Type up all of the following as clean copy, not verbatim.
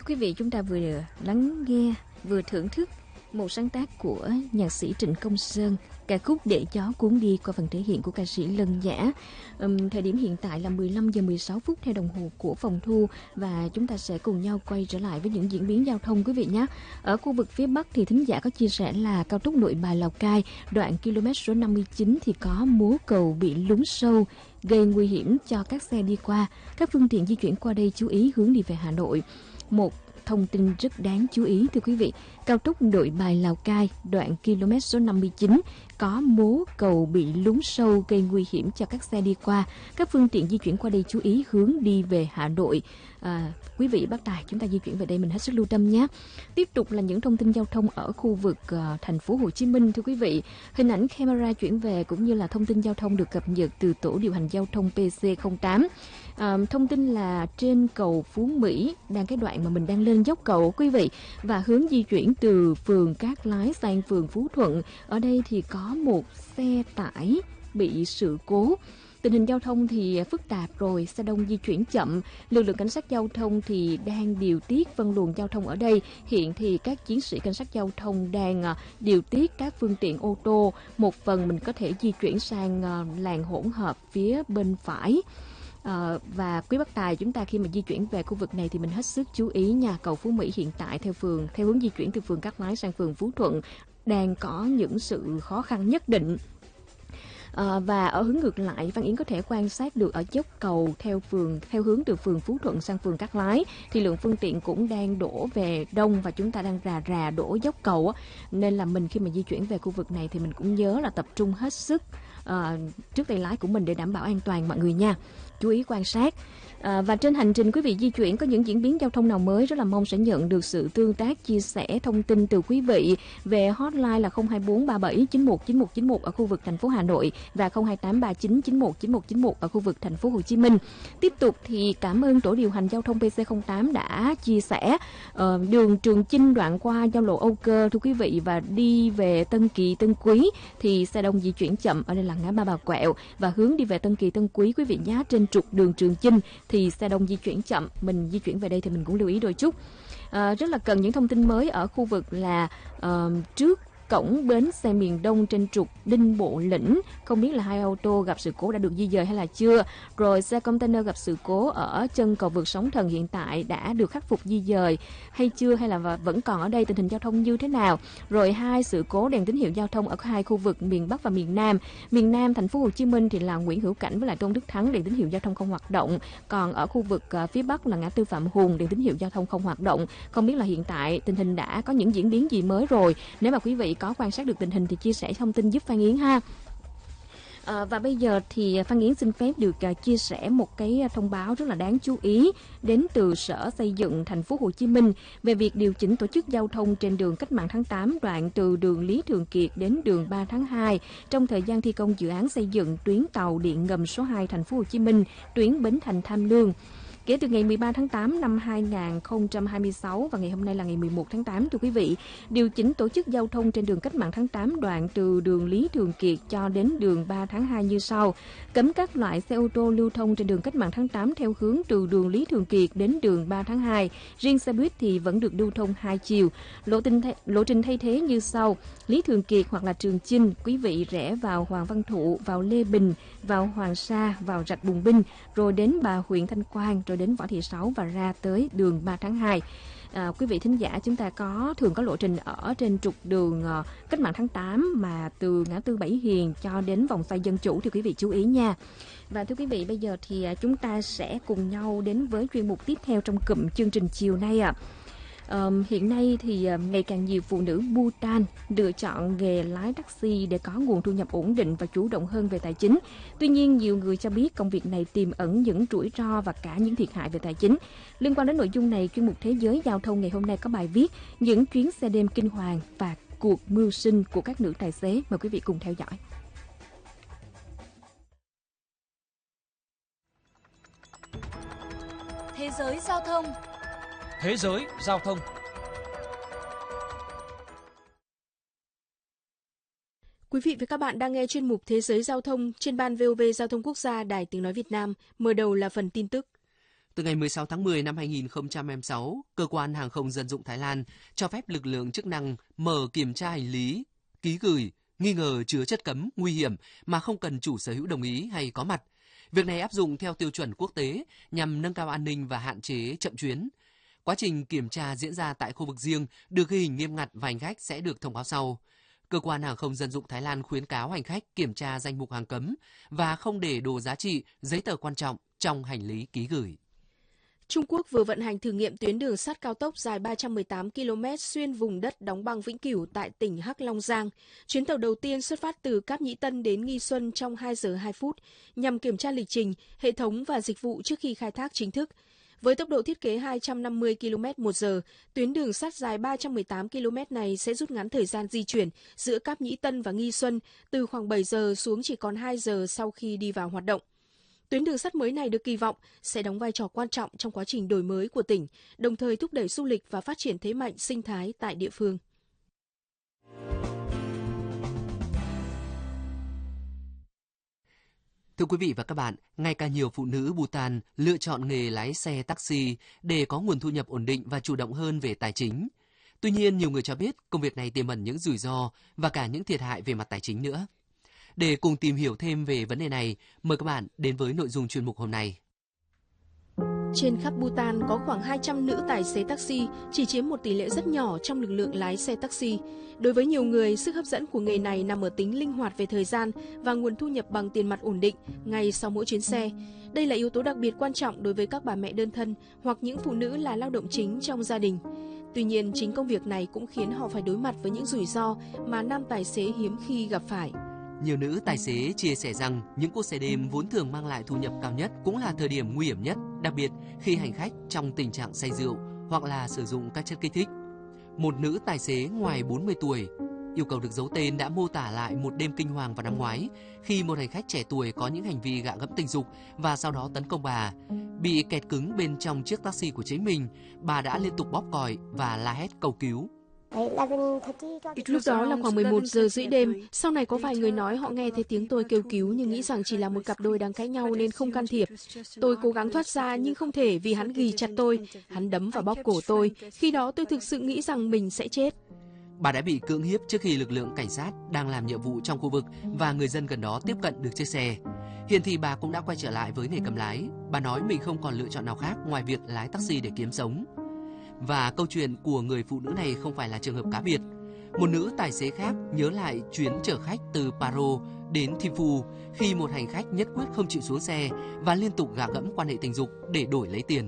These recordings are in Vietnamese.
Quý vị, chúng ta vừa lắng nghe, vừa thưởng thức một sáng tác của nhạc sĩ Trịnh Công Sơn, ca khúc Để Gió Cuốn Đi qua phần thể hiện của ca sĩ Lân Nhã. Thời điểm hiện tại là 15 giờ 16 phút theo đồng hồ của phòng thu, và chúng ta sẽ cùng nhau quay trở lại với những diễn biến giao thông quý vị nhé. Ở khu vực phía Bắc thì thính giả có chia sẻ là cao tốc Nội Bài Lào Cai đoạn km số 59 thì có mố cầu bị lún sâu, gây nguy hiểm cho các xe đi qua. Các phương tiện di chuyển qua đây chú ý hướng đi về Hà Nội. Một thông tin rất đáng chú ý thưa quý vị, cao tốc Nội Bài Lào Cai đoạn km số 59 có mố cầu bị lún sâu gây nguy hiểm cho các xe đi qua. Các phương tiện di chuyển qua đây chú ý hướng đi về Hà Nội. Quý vị bác tài, chúng ta di chuyển về đây mình hết sức lưu tâm nhé. Tiếp tục là những thông tin giao thông ở khu vực thành phố Hồ Chí Minh thưa quý vị. Hình ảnh camera chuyển về cũng như là thông tin giao thông được cập nhật từ tổ điều hành giao thông PC08. Thông tin là trên cầu Phú Mỹ, đang cái đoạn mà mình đang lên dốc cầu quý vị, và hướng di chuyển từ phường Cát Lái sang phường Phú Thuận. Ở đây thì có một xe tải bị sự cố. Tình hình giao thông thì phức tạp rồi, xe đông di chuyển chậm. Lực lượng cảnh sát giao thông thì đang điều tiết phân luồng giao thông ở đây. Hiện thì các chiến sĩ cảnh sát giao thông đang điều tiết các phương tiện ô tô. Một phần mình có thể di chuyển sang làn hỗn hợp phía bên phải. Và quý bác tài, chúng ta khi mà di chuyển về khu vực này thì mình hết sức chú ý nha. Cầu Phú Mỹ hiện tại theo hướng di chuyển từ phường Cát Lái sang phường Phú Thuận đang có những sự khó khăn nhất định. Và ở hướng ngược lại, Văn Yến có thể quan sát được ở dốc cầu theo hướng từ phường Phú Thuận sang phường Cát Lái thì lượng phương tiện cũng đang đổ về đông, và chúng ta đang rà đổ dốc cầu á. Nên là mình khi mà di chuyển về khu vực này thì mình cũng nhớ là tập trung hết sức trước tay lái của mình để đảm bảo an toàn mọi người nha. Chú ý quan sát. Và trên hành trình quý vị di chuyển có những diễn biến giao thông nào mới, rất là mong sẽ nhận được sự tương tác, chia sẻ thông tin từ quý vị về hotline là 024 37 91 91 91 ở khu vực thành phố Hà Nội và 028 39 91 91 91 ở khu vực thành phố Hồ Chí Minh. Tiếp tục thì cảm ơn tổ điều hành giao thông PC08 đã chia sẻ đường Trường Chinh đoạn qua giao lộ Âu Cơ thưa quý vị, và đi về Tân Kỳ Tân Quý thì xe đông di chuyển chậm ở đây là ngã Ba Bà Quẹo, và hướng đi về Tân Kỳ Tân Quý quý vị nhé, trên trục đường Trường Chinh thì xe đông di chuyển chậm. Mình di chuyển về đây thì mình cũng lưu ý đôi chút. Rất là cần những thông tin mới ở khu vực là trước cổng bến xe miền Đông trên trục Đinh Bộ Lĩnh, không biết là hai ô tô gặp sự cố đã được di dời hay là chưa. Rồi xe container gặp sự cố ở chân cầu vượt Sóng Thần hiện tại đã được khắc phục di dời hay chưa, hay là vẫn còn ở đây, tình hình giao thông như thế nào. Rồi hai sự cố đèn tín hiệu giao thông ở hai khu vực miền Bắc và miền Nam. Miền Nam thành phố Hồ Chí Minh thì là Nguyễn Hữu Cảnh với lại Tôn Đức Thắng, đèn tín hiệu giao thông không hoạt động. Còn ở khu vực phía Bắc là ngã tư Phạm Hùng, đèn tín hiệu giao thông không hoạt động. Không biết là hiện tại tình hình đã có những diễn biến gì mới rồi. Nếu mà quý vị có quan sát được tình hình thì chia sẻ thông tin giúp Phan Yến ha. Và bây giờ thì Phan Yến xin phép được chia sẻ một cái thông báo rất là đáng chú ý đến từ Sở Xây dựng thành phố Hồ Chí Minh về việc điều chỉnh tổ chức giao thông trên đường Cách mạng tháng 8 đoạn từ đường Lý Thường Kiệt đến đường 3 tháng 2 trong thời gian thi công dự án xây dựng tuyến tàu điện ngầm số 2 thành phố Hồ Chí Minh, tuyến Bến Thành Tham Lương. Kể từ ngày 13 tháng 8 năm 2026 và ngày hôm nay là ngày 11 tháng 8 thưa quý vị, điều chỉnh tổ chức giao thông trên đường Cách mạng tháng 8 đoạn từ đường Lý Thường Kiệt cho đến đường 3 tháng 2 như sau. Cấm các loại xe ô tô lưu thông trên đường Cách mạng tháng 8 theo hướng từ đường Lý Thường Kiệt đến đường 3 tháng 2. Riêng xe buýt thì vẫn được lưu thông hai chiều. Lộ trình thay thế như sau. Lý Thường Kiệt hoặc là Trường Chinh, quý vị rẽ vào Hoàng Văn Thụ, vào Lê Bình, vào Hoàng Sa, vào Rạch Bùng Binh, rồi đến Bà Huyện Thanh Quan, rồi đến Võ Thị Sáu và ra tới đường 3 tháng 2. Quý vị thính giả, chúng ta thường có lộ trình ở trên trục đường Cách mạng tháng 8 mà từ ngã tư Bảy Hiền cho đến vòng xoay Dân Chủ thì quý vị chú ý nha. Và thưa quý vị, bây giờ thì chúng ta sẽ cùng nhau đến với chuyên mục tiếp theo trong cụm chương trình chiều nay ạ. Hiện nay thì ngày càng nhiều phụ nữ Bhutan lựa chọn nghề lái taxi để có nguồn thu nhập ổn định và chủ động hơn về tài chính. Tuy nhiên, nhiều người cho biết công việc này tiềm ẩn những rủi ro và cả những thiệt hại về tài chính. Liên quan đến nội dung này, chuyên mục Thế giới Giao thông ngày hôm nay có bài viết những chuyến xe đêm kinh hoàng và cuộc mưu sinh của các nữ tài xế. Mời quý vị cùng theo dõi. Thế giới giao thông. Thế giới giao thông. Quý vị và các bạn đang nghe chuyên mục Thế giới giao thông trên ban VOV Giao thông Quốc gia Đài Tiếng nói Việt Nam. Mở đầu là phần tin tức. Từ ngày 16 tháng 10 năm 2026, Cơ quan Hàng không Dân dụng Thái Lan cho phép lực lượng chức năng mở kiểm tra hành lý, ký gửi, nghi ngờ chứa chất cấm, nguy hiểm mà không cần chủ sở hữu đồng ý hay có mặt. Việc này áp dụng theo tiêu chuẩn quốc tế nhằm nâng cao an ninh và hạn chế chậm chuyến. Quá trình kiểm tra diễn ra tại khu vực riêng, được ghi hình nghiêm ngặt và hành khách sẽ được thông báo sau. Cơ quan Hàng không Dân dụng Thái Lan khuyến cáo hành khách kiểm tra danh mục hàng cấm và không để đồ giá trị, giấy tờ quan trọng trong hành lý ký gửi. Trung Quốc vừa vận hành thử nghiệm tuyến đường sắt cao tốc dài 318 km xuyên vùng đất đóng băng vĩnh cửu tại tỉnh Hắc Long Giang. Chuyến tàu đầu tiên xuất phát từ Cáp Nhĩ Tân đến Nghi Xuân trong 2 giờ 2 phút nhằm kiểm tra lịch trình, hệ thống và dịch vụ trước khi khai thác chính thức. Với tốc độ thiết kế 250 km/h, tuyến đường sắt dài 318 km này sẽ rút ngắn thời gian di chuyển giữa Cáp Nhĩ Tân và Nghi Xuân từ khoảng 7 giờ xuống chỉ còn 2 giờ sau khi đi vào hoạt động. Tuyến đường sắt mới này được kỳ vọng sẽ đóng vai trò quan trọng trong quá trình đổi mới của tỉnh, đồng thời thúc đẩy du lịch và phát triển thế mạnh sinh thái tại địa phương. Thưa quý vị và các bạn, ngày càng nhiều phụ nữ Bhutan lựa chọn nghề lái xe taxi để có nguồn thu nhập ổn định và chủ động hơn về tài chính. Tuy nhiên, nhiều người cho biết công việc này tiềm ẩn những rủi ro và cả những thiệt hại về mặt tài chính nữa. Để cùng tìm hiểu thêm về vấn đề này, mời các bạn đến với nội dung chuyên mục hôm nay. Trên khắp Bhutan có khoảng 200 nữ tài xế taxi, chỉ chiếm một tỷ lệ rất nhỏ trong lực lượng lái xe taxi. Đối với nhiều người, sức hấp dẫn của nghề này nằm ở tính linh hoạt về thời gian và nguồn thu nhập bằng tiền mặt ổn định ngay sau mỗi chuyến xe. Đây là yếu tố đặc biệt quan trọng đối với các bà mẹ đơn thân hoặc những phụ nữ là lao động chính trong gia đình. Tuy nhiên, chính công việc này cũng khiến họ phải đối mặt với những rủi ro mà nam tài xế hiếm khi gặp phải. Nhiều nữ tài xế chia sẻ rằng những cuộc xe đêm vốn thường mang lại thu nhập cao nhất cũng là thời điểm nguy hiểm nhất, đặc biệt khi hành khách trong tình trạng say rượu hoặc là sử dụng các chất kích thích. Một nữ tài xế ngoài 40 tuổi, yêu cầu được giấu tên, đã mô tả lại một đêm kinh hoàng vào năm ngoái khi một hành khách trẻ tuổi có những hành vi gạ gẫm tình dục và sau đó tấn công bà. Bị kẹt cứng bên trong chiếc taxi của chính mình, bà đã liên tục bóp còi và la hét cầu cứu. Lúc đó là khoảng 11 giờ rưỡi đêm, sau này có vài người nói họ nghe thấy tiếng tôi kêu cứu nhưng nghĩ rằng chỉ là một cặp đôi đang cãi nhau nên không can thiệp. Tôi cố gắng thoát ra nhưng không thể vì hắn ghì chặt tôi, hắn đấm và bóp cổ tôi. Khi đó tôi thực sự nghĩ rằng mình sẽ chết. Bà đã bị cưỡng hiếp trước khi lực lượng cảnh sát đang làm nhiệm vụ trong khu vực và người dân gần đó tiếp cận được chiếc xe. Hiện thì bà cũng đã quay trở lại với nghề cầm lái. Bà nói mình không còn lựa chọn nào khác ngoài việc lái taxi để kiếm sống. Và câu chuyện của người phụ nữ này không phải là trường hợp cá biệt. Một nữ tài xế khác nhớ lại chuyến chở khách từ Paro đến Thimphu khi một hành khách nhất quyết không chịu xuống xe và liên tục gạ gẫm quan hệ tình dục để đổi lấy tiền.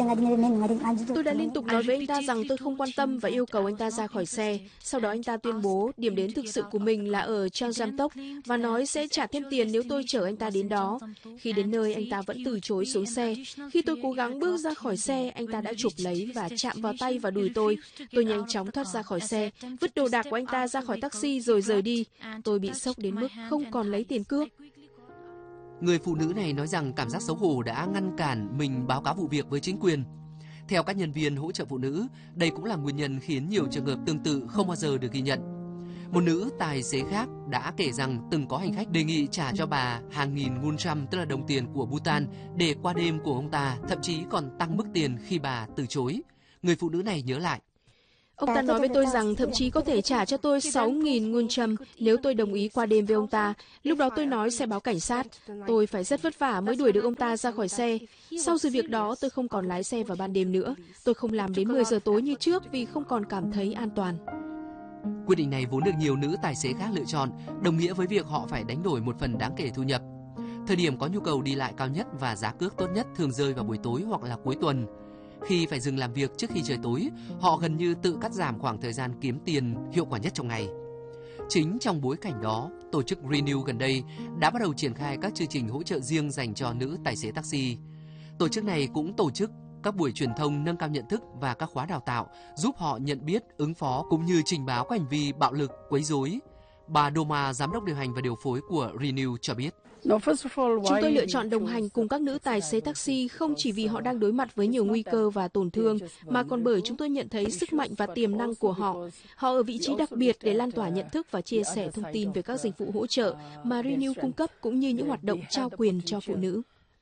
Tôi đã liên tục nói với anh ta rằng tôi không quan tâm và yêu cầu anh ta ra khỏi xe. Sau đó anh ta tuyên bố điểm đến thực sự của mình là ở Changjamtok và nói sẽ trả thêm tiền nếu tôi chở anh ta đến đó. Khi đến nơi, anh ta vẫn từ chối xuống xe. Khi tôi cố gắng bước ra khỏi xe, anh ta đã chụp lấy và chạm vào tay và đùi tôi. Tôi nhanh chóng thoát ra khỏi xe, vứt đồ đạc của anh ta ra khỏi taxi rồi rời đi. Tôi bị sốc đến mức không còn lấy tiền cước. Người phụ nữ này nói rằng cảm giác xấu hổ đã ngăn cản mình báo cáo vụ việc với chính quyền. Theo các nhân viên hỗ trợ phụ nữ, đây cũng là nguyên nhân khiến nhiều trường hợp tương tự không bao giờ được ghi nhận. Một nữ tài xế khác đã kể rằng từng có hành khách đề nghị trả cho bà hàng nghìn nguncham, tức là đồng tiền của Bhutan, để qua đêm của ông ta, thậm chí còn tăng mức tiền khi bà từ chối. Người phụ nữ này nhớ lại. Ông ta nói với tôi rằng thậm chí có thể trả cho tôi 6.000 nguncham nếu tôi đồng ý qua đêm với ông ta. Lúc đó tôi nói sẽ báo cảnh sát. Tôi phải rất vất vả mới đuổi được ông ta ra khỏi xe. Sau sự việc đó, tôi không còn lái xe vào ban đêm nữa. Tôi không làm đến 10 giờ tối như trước vì không còn cảm thấy an toàn. Quyết định này vốn được nhiều nữ tài xế khác lựa chọn, đồng nghĩa với việc họ phải đánh đổi một phần đáng kể thu nhập. Thời điểm có nhu cầu đi lại cao nhất và giá cước tốt nhất thường rơi vào buổi tối hoặc là cuối tuần. Khi phải dừng làm việc trước khi trời tối, họ gần như tự cắt giảm khoảng thời gian kiếm tiền hiệu quả nhất trong ngày. Chính trong bối cảnh đó, tổ chức Renew gần đây đã bắt đầu triển khai các chương trình hỗ trợ riêng dành cho nữ tài xế taxi. Tổ chức này cũng tổ chức các buổi truyền thông nâng cao nhận thức và các khóa đào tạo giúp họ nhận biết, ứng phó cũng như trình báo các hành vi bạo lực, quấy rối. Bà Doma, giám đốc điều hành và điều phối của Renew cho biết. Chúng tôi lựa chọn đồng hành cùng các nữ tài xế taxi không chỉ vì họ đang đối mặt với nhiều nguy cơ và tổn thương, mà còn bởi chúng tôi nhận thấy sức mạnh và tiềm năng của họ. Họ ở vị trí đặc biệt để lan tỏa nhận thức và chia sẻ thông tin về các dịch vụ hỗ trợ mà Renew cung cấp cũng như những hoạt động trao quyền cho phụ nữ.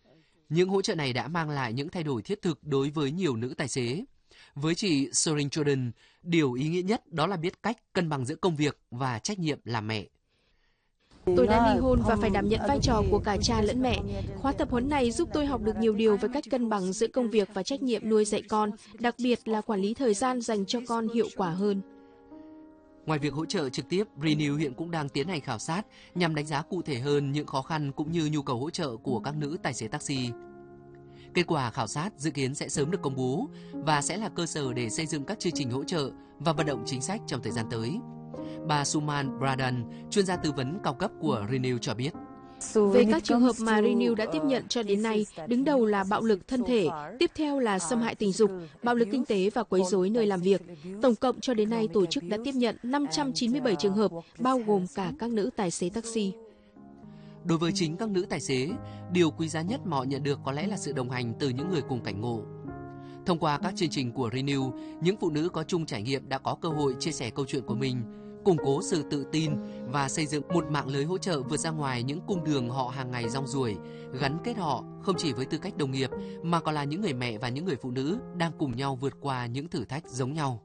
Những hỗ trợ này đã mang lại những thay đổi thiết thực đối với nhiều nữ tài xế. Với chị Sorin Jordan, điều ý nghĩa nhất đó là biết cách cân bằng giữa công việc và trách nhiệm làm mẹ. Tôi đã ly hôn và phải đảm nhận vai trò của cả cha lẫn mẹ. Khóa tập huấn này giúp tôi học được nhiều điều về cách cân bằng giữa công việc và trách nhiệm nuôi dạy con, đặc biệt là quản lý thời gian dành cho con hiệu quả hơn. Ngoài việc hỗ trợ trực tiếp, Renew hiện cũng đang tiến hành khảo sát nhằm đánh giá cụ thể hơn những khó khăn cũng như nhu cầu hỗ trợ của các nữ tài xế taxi. Kết quả khảo sát dự kiến sẽ sớm được công bố và sẽ là cơ sở để xây dựng các chương trình hỗ trợ và vận động chính sách trong thời gian tới. Bà Suman Bradan, chuyên gia tư vấn cao cấp của Renew cho biết. Về các trường hợp mà Renew đã tiếp nhận cho đến nay, đứng đầu là bạo lực thân thể, tiếp theo là xâm hại tình dục, bạo lực kinh tế và quấy rối nơi làm việc. Tổng cộng cho đến nay, tổ chức đã tiếp nhận 597 trường hợp, bao gồm cả các nữ tài xế taxi. Đối với chính các nữ tài xế, điều quý giá nhất mà họ nhận được có lẽ là sự đồng hành từ những người cùng cảnh ngộ. Thông qua các chương trình của Renew, những phụ nữ có chung trải nghiệm đã có cơ hội chia sẻ câu chuyện của mình, củng cố sự tự tin và xây dựng một mạng lưới hỗ trợ vượt ra ngoài những cung đường họ hàng ngày rong ruổi, gắn kết họ không chỉ với tư cách đồng nghiệp mà còn là những người mẹ và những người phụ nữ đang cùng nhau vượt qua những thử thách giống nhau.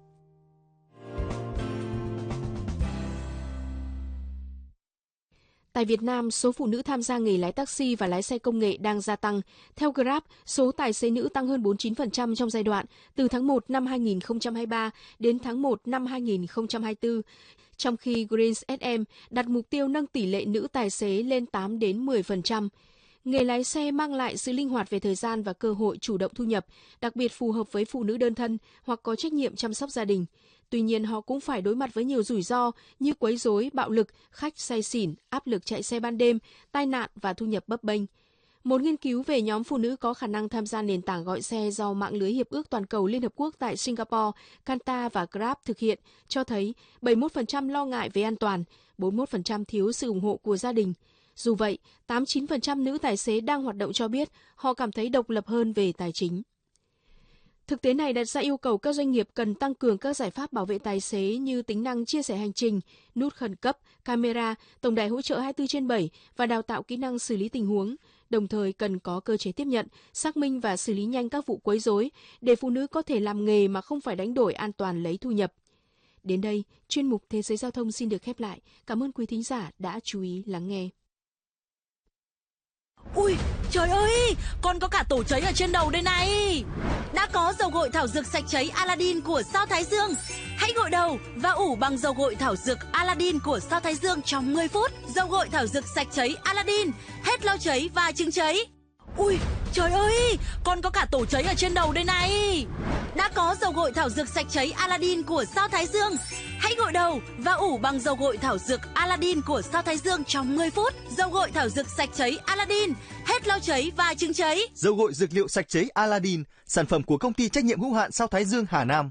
Tại Việt Nam, số phụ nữ tham gia nghề lái taxi và lái xe công nghệ đang gia tăng. Theo Grab, số tài xế nữ tăng hơn 49% trong giai đoạn từ tháng 1 năm 2023 đến tháng 1 năm 2024, trong khi Greens SM đặt mục tiêu nâng tỷ lệ nữ tài xế lên 8 đến 10%. Nghề lái xe mang lại sự linh hoạt về thời gian và cơ hội chủ động thu nhập, đặc biệt phù hợp với phụ nữ đơn thân hoặc có trách nhiệm chăm sóc gia đình. Tuy nhiên, họ cũng phải đối mặt với nhiều rủi ro như quấy rối, bạo lực, khách say xỉn, áp lực chạy xe ban đêm, tai nạn và thu nhập bấp bênh. Một nghiên cứu về nhóm phụ nữ có khả năng tham gia nền tảng gọi xe do mạng lưới Hiệp ước Toàn cầu Liên Hợp Quốc tại Singapore, Qatar và Grab thực hiện cho thấy 71% lo ngại về an toàn, 41% thiếu sự ủng hộ của gia đình. Dù vậy, 89% nữ tài xế đang hoạt động cho biết họ cảm thấy độc lập hơn về tài chính. Thực tế này đặt ra yêu cầu các doanh nghiệp cần tăng cường các giải pháp bảo vệ tài xế như tính năng chia sẻ hành trình, nút khẩn cấp, camera, tổng đài hỗ trợ 24/7 và đào tạo kỹ năng xử lý tình huống. Đồng thời cần có cơ chế tiếp nhận, xác minh và xử lý nhanh các vụ quấy rối để phụ nữ có thể làm nghề mà không phải đánh đổi an toàn lấy thu nhập. Đến đây, chuyên mục Thế giới giao thông xin được khép lại. Cảm ơn quý thính giả đã chú ý lắng nghe. Ui, trời ơi, con có cả tổ cháy ở trên đầu đây này. Đã có dầu gội thảo dược sạch cháy Aladdin của Sao Thái Dương. Hãy gội đầu và ủ bằng dầu gội thảo dược Aladdin của Sao Thái Dương trong 10 phút. Dầu gội thảo dược sạch cháy Aladdin, hết lau cháy và chứng cháy. Ui, trời ơi, con có cả tổ cháy ở trên đầu đây này. Đã có dầu gội thảo dược sạch cháy Aladdin của Sao Thái Dương. Hãy gội đầu và ủ bằng dầu gội thảo dược Aladdin của Sao Thái Dương trong 10 phút. Dầu gội thảo dược sạch cháy Aladdin, hết lau cháy và chứng cháy. Dầu gội dược liệu sạch cháy Aladdin, sản phẩm của công ty trách nhiệm hữu hạn Sao Thái Dương Hà Nam.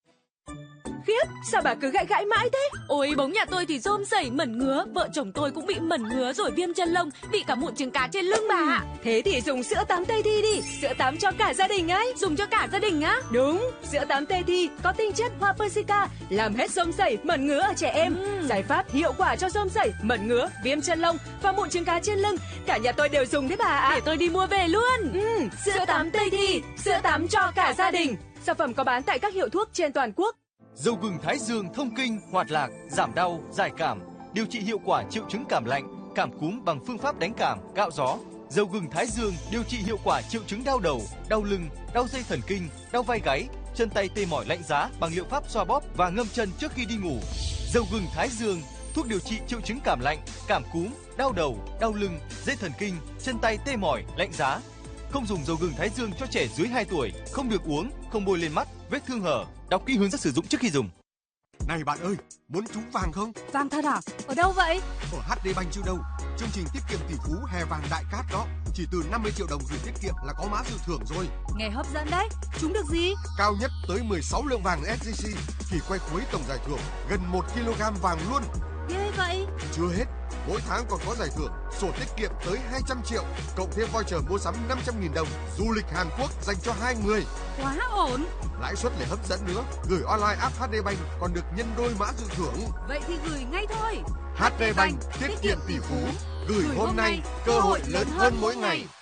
Khiếp, sao bà cứ gãi gãi mãi thế? Ôi, bóng nhà tôi thì rôm rẩy mẩn ngứa, vợ chồng tôi cũng bị mẩn ngứa rồi viêm chân lông, bị cả mụn trứng cá trên lưng bà ạ. Thế thì dùng sữa tắm Tây Thi đi, sữa tắm cho cả gia đình ấy. Dùng cho cả gia đình á? Đúng, sữa tắm Tây Thi có tinh chất hoa persica, làm hết rôm rẩy, mẩn ngứa ở trẻ em. Giải pháp hiệu quả cho rôm rẩy, mẩn ngứa, viêm chân lông và mụn trứng cá trên lưng. Cả nhà tôi đều dùng đấy bà ạ. Để tôi đi mua về luôn. Sữa tắm Tây Thi, sữa tắm cho cả gia đình. Sản phẩm có bán tại các hiệu thuốc trên toàn quốc. Dầu gừng Thái Dương thông kinh, hoạt lạc, giảm đau, giải cảm, điều trị hiệu quả triệu chứng cảm lạnh, cảm cúm bằng phương pháp đánh cảm, cạo gió. Dầu gừng Thái Dương điều trị hiệu quả triệu chứng đau đầu, đau lưng, đau dây thần kinh, đau vai gáy, chân tay tê mỏi lạnh giá bằng liệu pháp xoa bóp và ngâm chân trước khi đi ngủ. Dầu gừng Thái Dương, thuốc điều trị triệu chứng cảm lạnh, cảm cúm, đau đầu, đau lưng, dây thần kinh, chân tay tê mỏi, lạnh giá. Không dùng dầu gừng Thái Dương cho trẻ dưới 2 tuổi, không được uống, không bôi lên mắt, vết thương hở. Đọc kỹ hướng dẫn sử dụng trước khi dùng. Này bạn ơi, muốn trúng vàng không? Vàng thật à? Ở đâu vậy? Ở HD Bank chứ đâu. Chương trình tiết kiệm tỷ phú hè vàng đại cát đó. Chỉ từ 50 triệu đồng gửi tiết kiệm là có mã dự thưởng rồi. Nghe hấp dẫn đấy. Trúng được gì? Cao nhất tới 16 lượng vàng SJC. Chỉ quay cuối tổng giải thưởng gần 1 kg vàng luôn. Ghê vậy. Chưa hết, mỗi tháng còn có giải thưởng sổ tiết kiệm tới 200 triệu, cộng thêm voucher mua sắm 500.000 đồng, du lịch Hàn Quốc dành cho 2 người. Quá ổn. Lãi suất lại hấp dẫn nữa, gửi online app HD Bank còn được nhân đôi mã dự thưởng. Vậy thì gửi ngay thôi. HD Bank tiết kiệm tỷ phú, gửi hôm nay, cơ hội lớn hơn mỗi ngày.